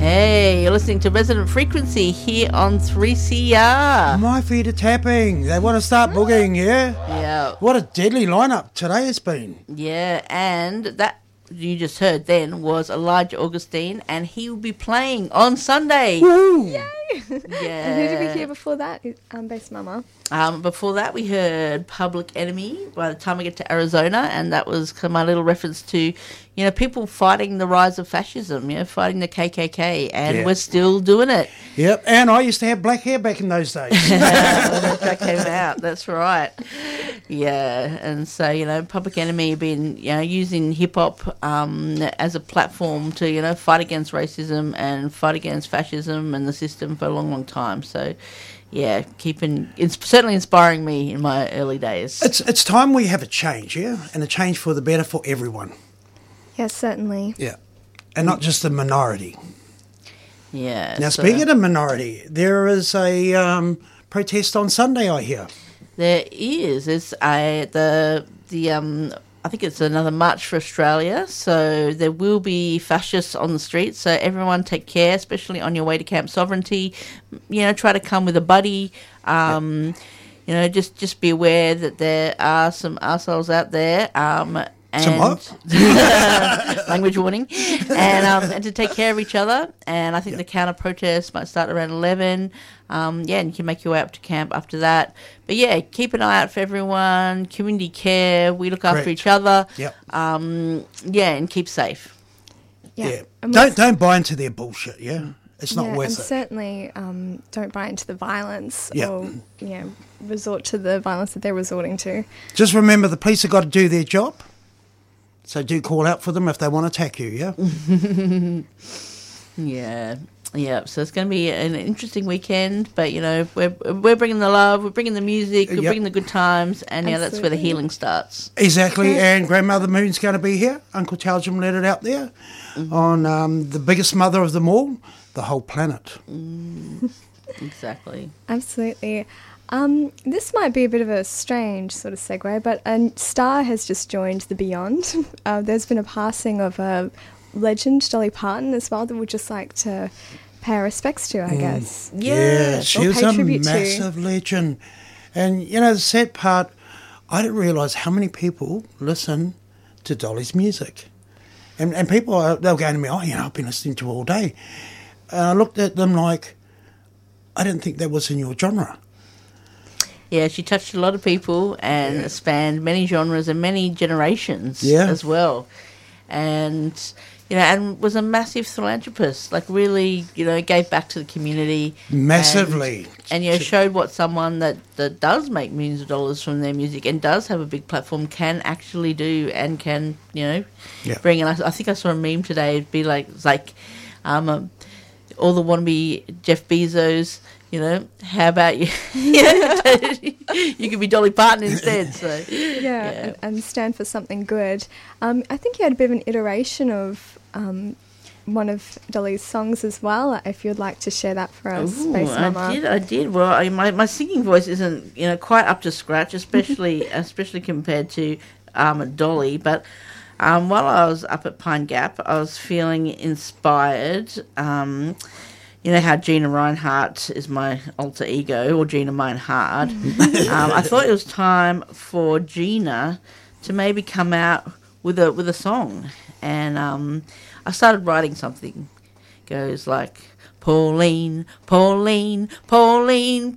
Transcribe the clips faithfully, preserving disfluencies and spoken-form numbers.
Hey, you're listening to Resident Frequency here on three C R. My feet are tapping. They want to start boogieing, yeah? Yeah. What a deadly lineup today has been. Yeah, and that you just heard then was Elijah Augustine, and he will be playing on Sunday. Woo! Yay! Yeah. And who did we hear before that? Um, Bass Mama. Um, before that, we heard Public Enemy by the time we get to Arizona, and that was kind of my little reference to, you know, people fighting the rise of fascism, you know, fighting the K K K, and Yeah. we're still doing it. Yep, and I used to have black hair back in those days. When that track came out, that's right. Yeah, and so, you know, Public Enemy have been, you know, using hip-hop um, as a platform to, you know, fight against racism and fight against fascism and the system for a long, long time. So, yeah, keeping it's certainly inspiring me in my early days. It's it's time we have a change, yeah? And a change for the better for everyone. Yes, certainly. Yeah. And not just the minority. Yeah. Now, so speaking of minority, there is a um, protest on Sunday, I hear. there is it's a the the um. I think it's another March for Australia, so there will be fascists on the streets, so everyone take care, especially on your way to Camp Sovereignty. You know, try to come with a buddy. Um, yep. You know, just, just be aware that there are some arseholes out there. Um, and Some what? language warning. And, um, and to take care of each other. And I think yep. the counter-protest might start around eleven. Um, yeah, and you can make your way up to camp after that. But yeah, keep an eye out for everyone. Community care. We look Correct. after each other. Yep. Um, yeah, and keep safe. Yeah. Yeah. And Don't don't buy into their bullshit, yeah? It's not yeah, worth and it. certainly um, don't buy into the violence Yep. or you know, resort to the violence that they're resorting to. Just remember the police have got to do their job. So do call out for them if they want to attack you, yeah? Yeah. Yeah, so it's going to be an interesting weekend, but, you know, we're we're bringing the love, we're bringing the music, we're Yep. bringing the good times, and, yeah, that's where the Absolutely. healing starts. Exactly, and Grandmother Moon's going to be here. Uncle Taljum let it out there Mm-hmm. on um, the biggest mother of them all, the whole planet. Exactly. Absolutely. Um, this might be a bit of a strange sort of segue, but a star has just joined the Beyond. Uh, there's been a passing of a legend, Dolly Parton, as well, that we'd just like to pay our respects to, I guess. Yeah, she Or was pay a tribute to. massive legend. And, you know, the sad part, I didn't realise how many people listen to Dolly's music. And and people, are, they were going to me, oh, you know, I've been listening to her all day. And I looked at them like, I didn't think that was in your genre. Yeah, she touched a lot of people and Yeah. spanned many genres and many generations Yeah. as well. And, you know, and was a massive philanthropist, like really, you know, gave back to the community. Massively. And, and you know, showed what someone that, that does make millions of dollars from their music and does have a big platform can actually do and can, you know, Yeah. bring. And I, I think I saw a meme today, it'd be like, it's like um, um, all the wannabe Jeff Bezos, you know, how about you? You could be Dolly Parton instead. So Yeah, yeah. And, and stand for something good. Um, I think you had a bit of an iteration of um, one of Dolly's songs as well, if you'd like to share that for us, Ooh, Bass I Mama. did, I did. Well, I, my my singing voice isn't, you know, quite up to scratch, especially especially compared to um, Dolly. But um, while I was up at Pine Gap, I was feeling inspired. Um, You know how Gina Reinhardt is my alter ego, or Gina Meinhardt. um, I thought it was time for Gina to maybe come out with a with a song, and um, I started writing something. It goes like, Pauline, Pauline, Pauline,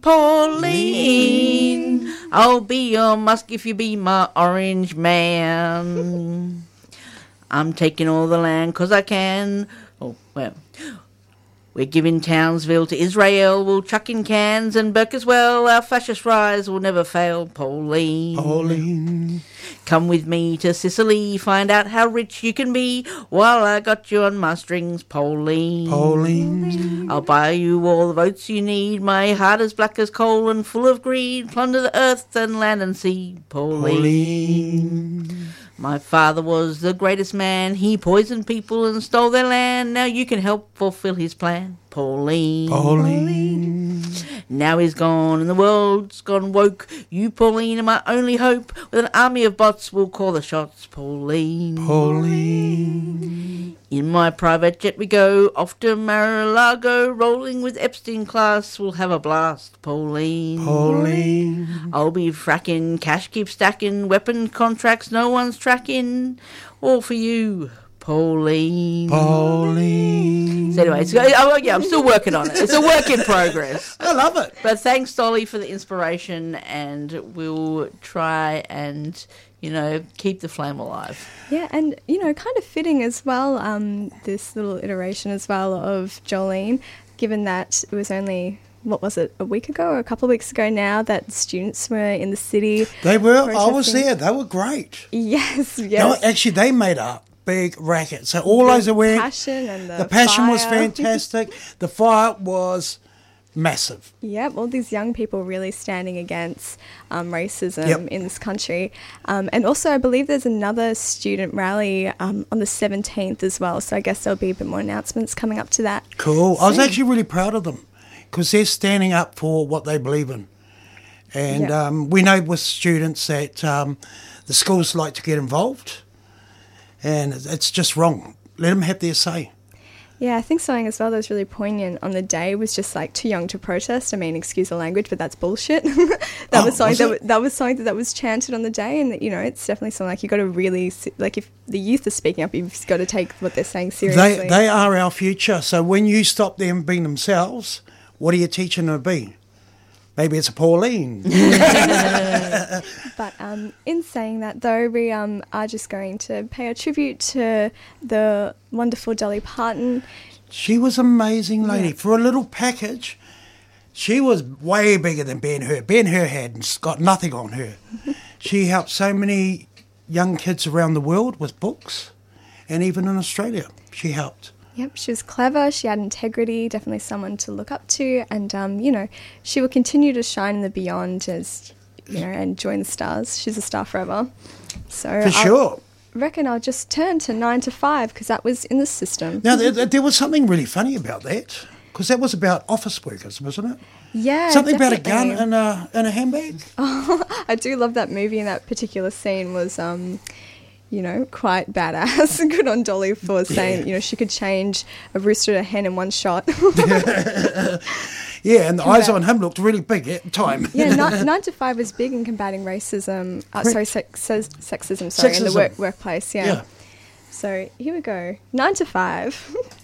Pauline, I'll be your musk if you be my orange man. I'm taking all the land 'cause I can. Oh, well. We're giving Townsville to Israel, we'll chuck in cans and Burke as well. Our fascist rise will never fail, Pauline. Pauline. Come with me to Sicily, find out how rich you can be while I got you on my strings, Pauline. Pauline. I'll buy you all the votes you need. My heart is black as coal and full of greed. Plunder the earth and land and sea, Pauline. Pauline. My father was the greatest man. He poisoned people and stole their land. Now you can help fulfill his plan, Pauline. Pauline. Now he's gone and the world's gone woke. You, Pauline, are my only hope. With an army of bots, we'll call the shots. Pauline. Pauline. In my private jet we go off to Mar-a-Lago, rolling with Epstein class. We'll have a blast. Pauline. Pauline. I'll be fracking, cash keep stacking, weapon contracts no one's tracking. All for you, Pauline. Pauline. So anyway, it's, oh, yeah, I'm still working on it. It's a work in progress. I love it. But thanks, Dolly, for the inspiration, and we'll try and, you know, keep the flame alive. Yeah, and, you know, kind of fitting as well, um, this little iteration as well of Jolene, given that it was only, what was it, a week ago or a couple of weeks ago now that students were in the city. They were. I was protesting. there. They were great. Yes, No, yes. actually, they made a big racket. So all The those that went, passion and the the passion was fire. fantastic. The fire was massive. Yep, all these young people really standing against um, racism Yep. in this country. Um, and also, I believe there's another student rally um, on the seventeenth as well. So I guess there'll be a bit more announcements coming up to that. Cool. I was soon. actually really proud of them because they're standing up for what they believe in. And Yep. um, we know with students that um, the schools like to get involved, and it's just wrong. Let them have their say. Yeah, I think something as well that was really poignant on the day was just like too young to protest. I mean, excuse the language, but that's bullshit. that Oh, was something was that, it? w- that was something that, that was chanted on the day, and you know, it's definitely something like you got to really si- like if the youth are speaking up, you've got to take what they're saying seriously. They they are our future. So when you stop them being themselves, what are you teaching them to be? Maybe it's a Pauline. But um, in saying that, though, we um, are just going to pay a tribute to the wonderful Dolly Parton. She was an amazing lady. Yeah. For a little package, she was way bigger than Ben-Hur. Ben-Hur had got nothing on her. She helped so many young kids around the world with books, and even in Australia, she helped. Yep, she was clever, she had integrity, definitely someone to look up to, and, um, you know, she will continue to shine in the beyond as, you know, and join the stars. She's a star forever. So For I sure. reckon I'll just turn to nine to five because that was in the system. Now, there, there was something really funny about that, because that was about office workers, wasn't it? Yeah, Something about a gun definitely. and a, and a handbag? I do love that movie, and that particular scene was, um, you know, quite badass. Good on Dolly for saying, Yeah. you know, she could change a rooster to a hen in one shot. Yeah, and the eyes Correct. on him looked really big at the time. Yeah, nine, nine to five was big in combating racism. Uh, sorry, sex, sex, sexism. Sorry, in the Sexism. work, workplace. Yeah. Yeah. So here we go. Nine to five.